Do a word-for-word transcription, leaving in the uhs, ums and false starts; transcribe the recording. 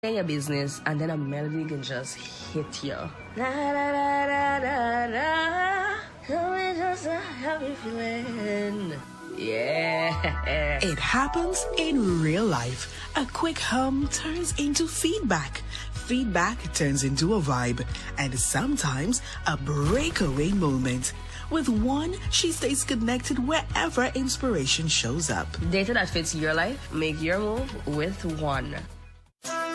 in your business and then a melody can just hit you. Da, da, da, da, da, da. Tell me just how you feeling. Yeah. It happens in real life. A quick hum turns into feedback. Feedback turns into a vibe. And sometimes a breakaway moment. With One, she stays connected wherever inspiration shows up. Data that fits your life, make your move with One.